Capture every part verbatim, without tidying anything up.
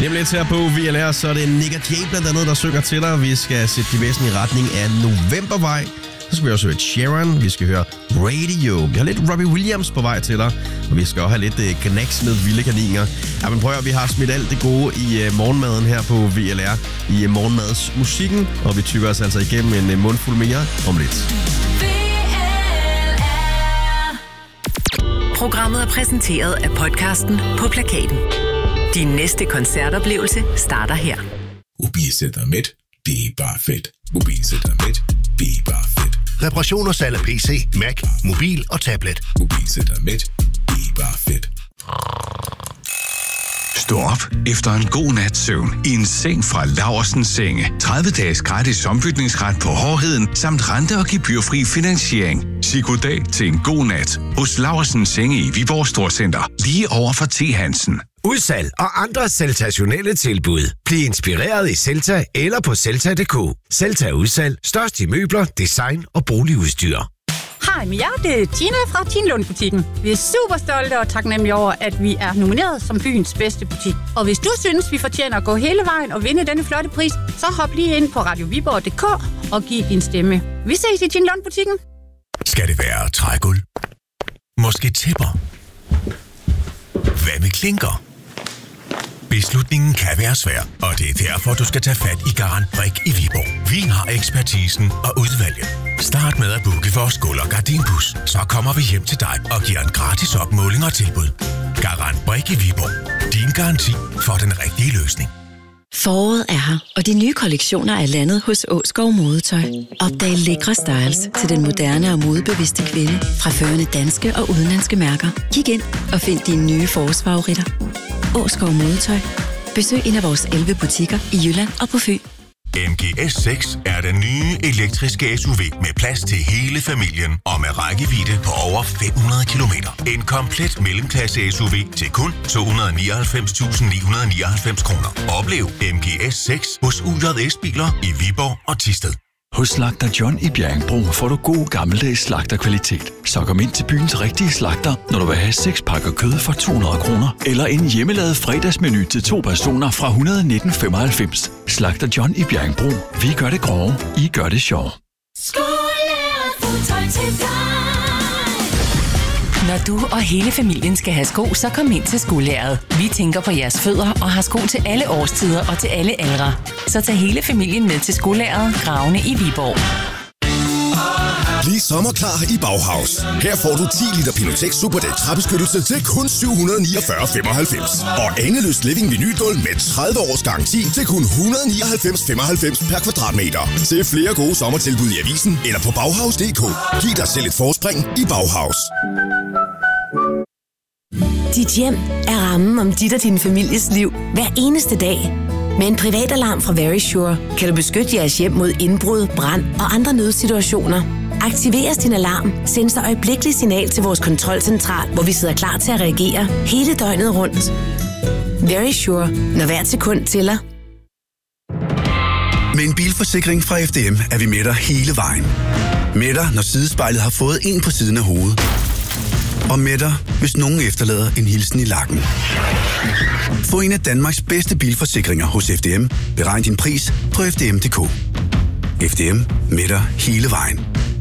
Lige lidt her på V L R, så er det Nick og Jay blandt andet, der synger til dig. Vi skal sætte de væsen i retning af Novembervej. Så skal vi også høre Sharon, vi skal høre Radio. Vi har lidt Robbie Williams på vej til dig, og vi skal også have lidt uh, knacks med vilde kaniner. Ja, men prøv at vi har smidt alt det gode i uh, morgenmaden her på V L R, i uh, morgenmads musikken, og vi tykker os altså igennem en uh, mundfuld mere om lidt. Programmet er præsenteret af podcasten På Plakaten. Din næste koncertoplevelse starter her. Mobilcenter med, det er bare fedt. Mobilcenter med, det er bare fedt. Reparation og salg af P C, Mac, mobil og tablet. Mobilcenter med, det er bare fedt. Stå op efter en god nats søvn i en seng fra Laursens Senge. tredive dages gratis ombytningsret på hårdheden, samt rente- og gebyrfri finansiering. Sig goddag til en god nat hos Laursens Senge i Viborg Storcenter, lige over for T. Hansen. Udsalg og andre sensationelle tilbud. Bliv inspireret i Celta eller på Celta punktum d k. Celta Udsalg. Størst i møbler, design og boligudstyr. Hej, men jeg det er Tina fra Tinlund-butikken. Vi er super stolte og taknemmelige over, at vi er nomineret som byens bedste butik. Og hvis du synes, vi fortjener at gå hele vejen og vinde denne flotte pris, så hop lige ind på radio viborg punktum d k og giv din stemme. Vi ses i Tinlund-butikken. Skal det være trægulv? Måske tæpper? Hvad med klinker? Beslutningen kan være svær, og det er derfor, du skal tage fat i Garantbrik i Viborg. Vi har ekspertisen og udvalget. Start med at booke vores gulv- og gardinbus. Så kommer vi hjem til dig og giver en gratis opmåling og tilbud. Garantbrik i Viborg. Din garanti for den rigtige løsning. Foråret er her, og de nye kollektioner er landet hos Åskov Modetøj. Opdag lækre styles til den moderne og modebevidste kvinde fra førende danske og udenlandske mærker. Kig ind og find dine nye forårsfavoritter. Åskov Modetøj. Besøg en af vores elleve butikker i Jylland og på Fyn. M G S seks er den nye elektriske S U V med plads til hele familien og med rækkevidde på over fem hundrede kilometer. En komplet mellemklasse S U V til kun to hundrede nioghalvfems tusind ni hundrede nioghalvfems kroner. Oplev M G S seks hos U J S Biler i Viborg og Thisted. Hos Slagter John i Bjerringbro får du god gammeldags slagterkvalitet. Så kom ind til byens rigtige slagter, når du vil have seks pakker kød for to hundrede kroner. Eller en hjemmelavet fredagsmenu til to personer fra et hundrede og nitten komma femoghalvfems. Slagter John i Bjerringbro. Vi gør det grove, I gør det sjov. Når du og hele familien skal have sko, så kom ind til Skolæreret. Vi tænker på jeres fødder og har sko til alle årstider og til alle aldre. Så tag hele familien med til Skolæreret, Gravene i Viborg. Bliv sommerklar i Bauhaus. Her får du ti liter Pinotex Superdæk træbeskyttelse til kun syv hundrede niogfyrre komma femoghalvfems. Og endeløst living vinylgulv med tredive års garanti til kun et hundrede nioghalvfems komma femoghalvfems per kvadratmeter. Se flere gode sommertilbud i avisen eller på bauhaus punktum d k. Giv dig selv et forspring i Bauhaus. Dit hjem er rammen om dit og din families liv hver eneste dag. Med en privat alarm fra Verisure kan du beskytte jeres hjem mod indbrud, brand og andre nødsituationer. Aktiveres din alarm, sendes der øjeblikkelig signal til vores kontrolcentral, hvor vi sidder klar til at reagere hele døgnet rundt. Verisure, når hvert sekund tæller. Med en bilforsikring fra F D M er vi med dig hele vejen. Med dig, når sidespejlet har fået en på siden af hovedet. Og med dig, hvis nogen efterlader en hilsen i lakken. Få en af Danmarks bedste bilforsikringer hos F D M. Beregn din pris på f d m punktum d k. F D M med dig hele vejen.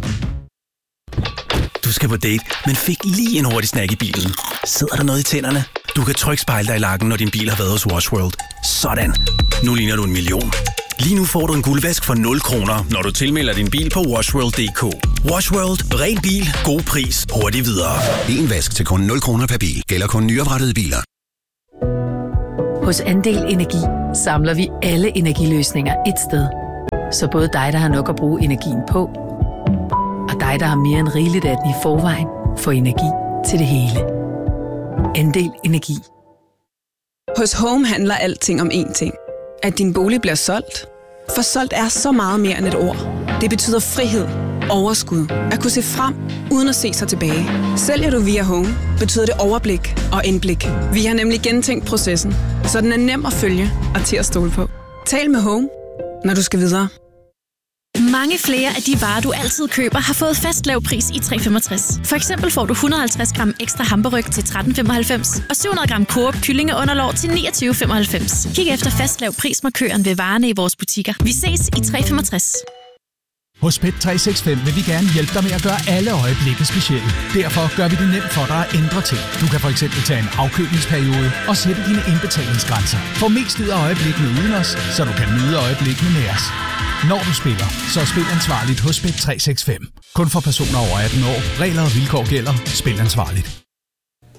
Du skal på date, men fik lige en hurtig snack i bilen. Sidder der noget i tænderne? Du kan trykspejle dig i lakken, når din bil har været hos Wash World. Sådan. Nu ligner du en million. Lige nu får du en guldvask for nul kroner, når du tilmelder din bil på washworld punktum d k. Wash World. Ren bil. God pris. Hurtigt videre. En vask til kun nul kroner per bil. Gælder kun nyoprettede biler. Hos Andel Energi samler vi alle energiløsninger et sted. Så både dig, der har nok at bruge energien på, og dig, der har mere end rigeligt af den i forvejen, får energi til det hele. Andel Energi. Hos Home handler alting om én ting. At din bolig bliver solgt. For solgt er så meget mere end et ord. Det betyder frihed, overskud, at kunne se frem, uden at se sig tilbage. Sælger du via Home, betyder det overblik og indblik. Vi har nemlig gentænkt processen, så den er nem at følge og til at stole på. Tal med Home, når du skal videre. Mange flere af de varer, du altid køber, har fået fast lav pris i tre femogtres. For eksempel får du et hundrede og halvtreds gram ekstra hamburgerryg til tretten femoghalvfems og syv hundrede gram Coop kyllingeunderlår til niogtyve femoghalvfems. Kig efter fast lav prismarkøren ved varerne i vores butikker. Vi ses i tre femogtres. Hos Pet tre seks fem vil vi gerne hjælpe dig med at gøre alle øjeblikke specielle. Derfor gør vi det nemt for dig at ændre ting. Du kan for eksempel tage en afkølingsperiode og sætte dine indbetalingsgrænser. Få mest ud af øjeblikkene uden os, så du kan nyde øjeblikkene med os. Når du spiller, så spil ansvarligt hos Pet tre seks fem. Kun for personer over atten år. Regler og vilkår gælder. Spil ansvarligt.